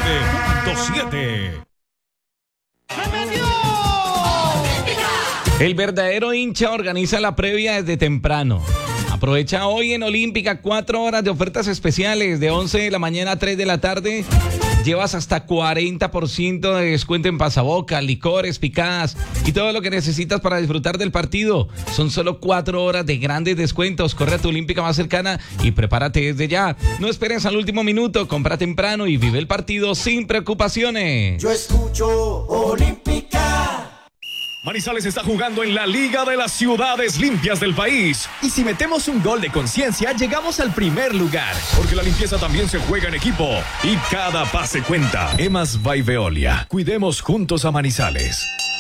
97.7. El verdadero hincha organiza la previa desde temprano. Aprovecha hoy en Olímpica 4 horas de ofertas especiales de 11 de la mañana a 3 de la tarde. Llevas hasta 40% de descuento en pasabocas, licores, picadas y todo lo que necesitas para disfrutar del partido. Son solo 4 horas de grandes descuentos. Corre a tu Olímpica más cercana y prepárate desde ya. No esperes al último minuto, compra temprano y vive el partido sin preocupaciones. Yo escucho Olímpica. Manizales está jugando en la Liga de las Ciudades Limpias del país. Y si metemos un gol de conciencia, llegamos al primer lugar. Porque la limpieza también se juega en equipo y cada pase cuenta. Emas by Veolia. Cuidemos juntos a Manizales.